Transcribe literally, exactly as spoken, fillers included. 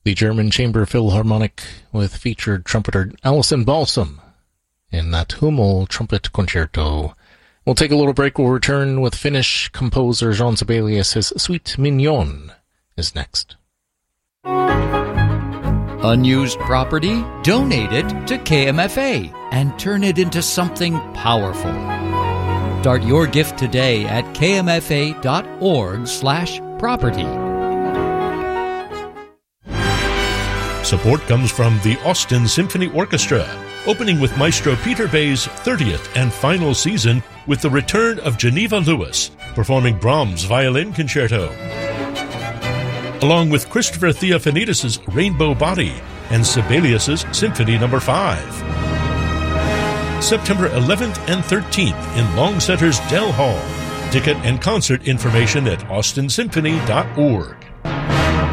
the German Chamber Philharmonic with featured trumpeter Alison Balsam in that Hummel Trumpet Concerto. We'll take a little break. We'll return with Finnish composer Jean Sibelius. His Suite Mignon is next. Unused property? Donate it to K M F A and turn it into something powerful. Start your gift today at kmfa.org slash property. Support comes from the Austin Symphony Orchestra, opening with Maestro Peter Bay's thirtieth and final season with the return of Geneva Lewis, performing Brahms' Violin Concerto, along with Christopher Theophanidis' Rainbow Body and Sibelius' Symphony Number five. September eleventh and thirteenth in Long Center's Dell Hall. Ticket and concert information at austin symphony dot org.